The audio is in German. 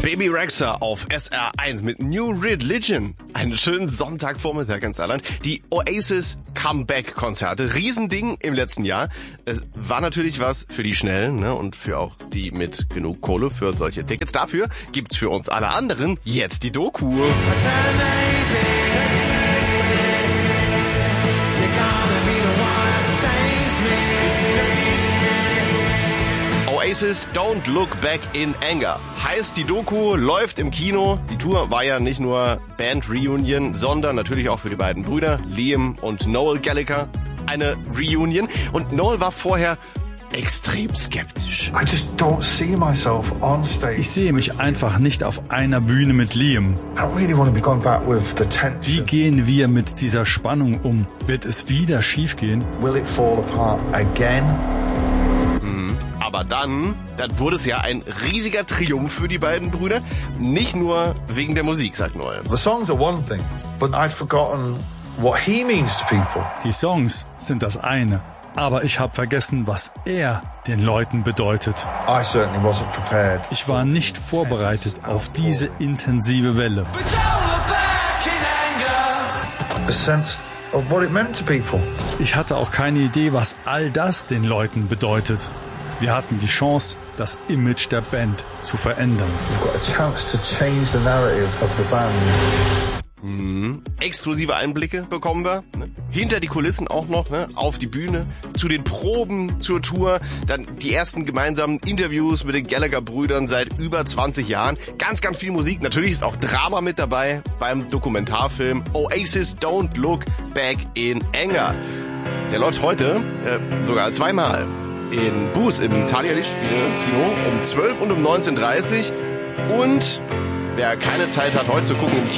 Baby Rexha auf SR1 mit New Religion. Einen schönen Sonntagvormittag in Saarland. Die Oasis Comeback-Konzerte. Riesending im letzten Jahr. Es war natürlich was für die Schnellen, ne? Und für auch die mit genug Kohle für solche Tickets. Dafür gibt's für uns alle anderen jetzt die Doku. Oasis Don't Look Back in Anger. Heißt, die Doku läuft im Kino. Die Tour war ja nicht nur Band-Reunion, sondern natürlich auch für die beiden Brüder, Liam und Noel Gallagher, eine Reunion. Und Noel war vorher extrem skeptisch. Ich sehe mich einfach nicht auf einer Bühne mit Liam. Wie gehen wir mit dieser Spannung um? Wird es wieder schiefgehen? Aber dann wurde es ja ein riesiger Triumph für die beiden Brüder. Nicht nur wegen der Musik, sagt Noel. The songs are one thing, but I'd forgotten what he means to people. Die Songs sind das eine, aber ich habe vergessen, was er den Leuten bedeutet. I certainly wasn't prepared. Ich war nicht vorbereitet auf diese intensive Welle. A sense of what it meant to people. Ich hatte auch keine Idee, was all das den Leuten bedeutet. Wir hatten die Chance, das Image der Band zu verändern. You've got a chance to change the narrative of the band. Exklusive Einblicke bekommen wir, ne? Hinter die Kulissen auch noch, ne? Auf die Bühne, zu den Proben, zur Tour, dann die ersten gemeinsamen Interviews mit den Gallagher-Brüdern seit über 20 Jahren. Ganz, ganz viel Musik. Natürlich ist auch Drama mit dabei beim Dokumentarfilm Oasis Don't Look Back in Anger. Der läuft heute sogar zweimal. In Buß im Thalia Lichtspiele-Kino um 12 und um 19.30 Uhr. Und wer keine Zeit hat, heute zu gucken im Kino,